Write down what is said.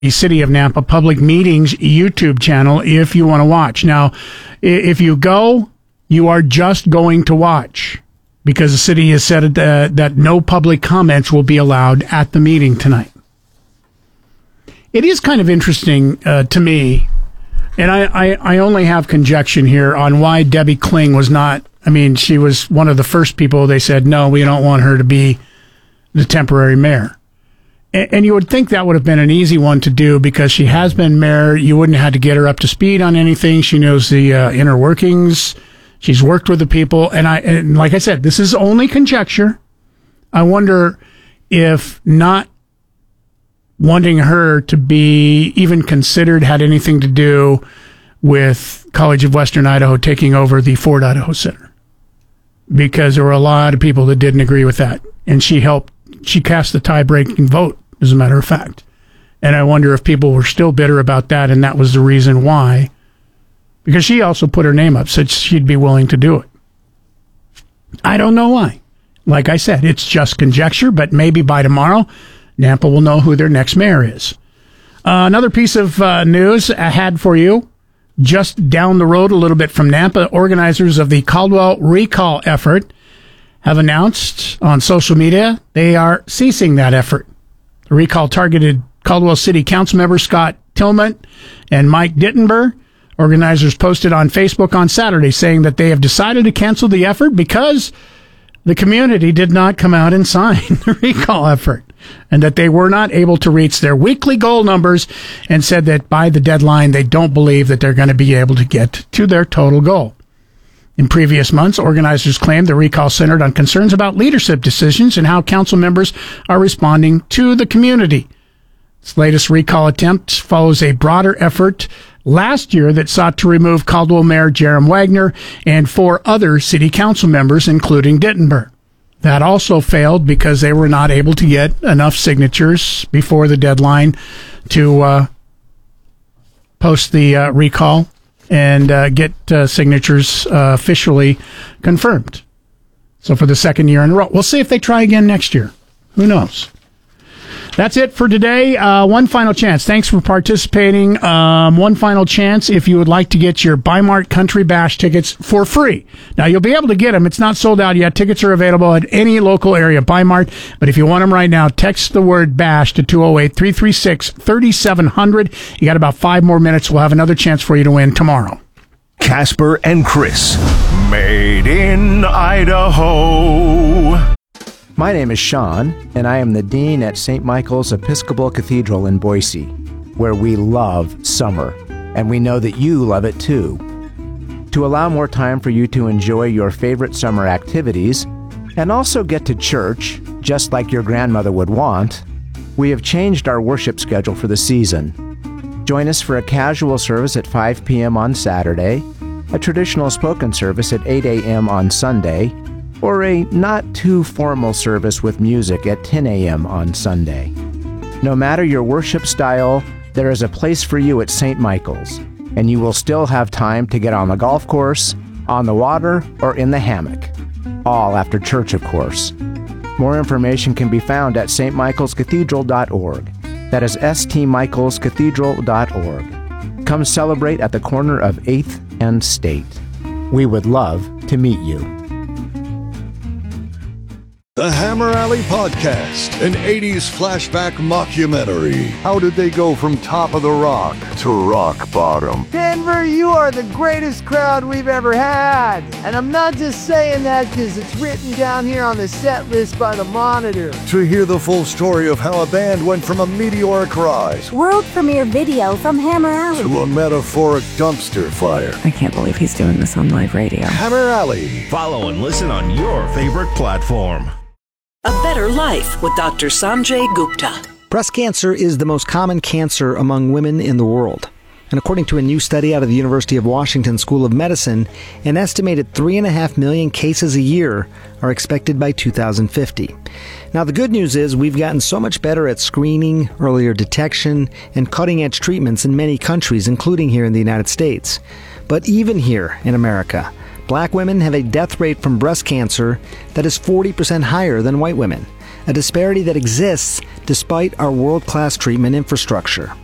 City of Nampa Public Meetings YouTube channel if you want to watch. Now, if you go, you are just going to watch because the city has said that no public comments will be allowed at the meeting tonight. It is kind of interesting to me, and I only have conjecture here on why Debbie Kling was not. I mean, she was one of the first people they said, no, we don't want her to be the temporary mayor. And you would think that would have been an easy one to do because she has been mayor. You wouldn't have had to get her up to speed on anything. She knows the inner workings. She's worked with the people. And like I said, this is only conjecture. I wonder if not wanting her to be even considered had anything to do with College of Western Idaho taking over the Ford Idaho Center. Because there were a lot of people that didn't agree with that. And she cast the tie-breaking vote, as a matter of fact. And I wonder if people were still bitter about that, and that was the reason why. Because she also put her name up, said she'd be willing to do it. I don't know why. Like I said, it's just conjecture, but maybe by tomorrow, Nampa will know who their next mayor is. Another piece of news I had for you. Just down the road a little bit from Nampa, organizers of the Caldwell recall effort have announced on social media they are ceasing that effort. The recall targeted Caldwell City Council members Scott Tillman and Mike Dittenberg. Organizers posted on Facebook on Saturday saying that they have decided to cancel the effort because the community did not come out and sign the recall effort and that they were not able to reach their weekly goal numbers and said that by the deadline they don't believe that they're going to be able to get to their total goal. In previous months, organizers claimed the recall centered on concerns about leadership decisions and how council members are responding to the community. This latest recall attempt follows a broader effort last year that sought to remove Caldwell Mayor Jerem Wagner and 4 other city council members, including Dittenberg. That also failed because they were not able to get enough signatures before the deadline to post the recall and get signatures officially confirmed. So for the second year in a row. We'll see if they try again next year. Who knows? That's it for today. One final chance. Thanks for participating. One final chance if you would like to get your Bi-Mart Country Bash tickets for free. Now, you'll be able to get them. It's not sold out yet. Tickets are available at any local area Bi-Mart. But if you want them right now, text the word BASH to 208-336-3700. You got about 5 more minutes. We'll have another chance for you to win tomorrow. Casper and Chris, made in Idaho. My name is Sean, and I am the Dean at St. Michael's Episcopal Cathedral in Boise, where we love summer, and we know that you love it too. To allow more time for you to enjoy your favorite summer activities, and also get to church, just like your grandmother would want, we have changed our worship schedule for the season. Join us for a casual service at 5 p.m. on Saturday, a traditional spoken service at 8 a.m. on Sunday, or a not-too-formal service with music at 10 a.m. on Sunday. No matter your worship style, there is a place for you at St. Michael's, and you will still have time to get on the golf course, on the water, or in the hammock. All after church, of course. More information can be found at stmichaelscathedral.org. That is stmichaelscathedral.org. Come celebrate at the corner of 8th and State. We would love to meet you. The Hammer Alley Podcast, an 80s flashback mockumentary. How did they go from top of the rock to rock bottom? Denver, you are the greatest crowd we've ever had. And I'm not just saying that because it's written down here on the set list by the Monitor. To hear the full story of how a band went from a meteoric rise, world premiere video from Hammer Alley, to a metaphoric dumpster fire. I can't believe he's doing this on live radio. Hammer Alley. Follow and listen on your favorite platform. A Better Life with Dr. Sanjay Gupta. Breast cancer is the most common cancer among women in the world. And according to a new study out of the University of Washington School of Medicine, an estimated 3.5 million cases a year are expected by 2050. Now, the good news is we've gotten so much better at screening, earlier detection, and cutting-edge treatments in many countries, including here in the United States. But even here in America, Black women have a death rate from breast cancer that is 40% higher than white women, a disparity that exists despite our world-class treatment infrastructure.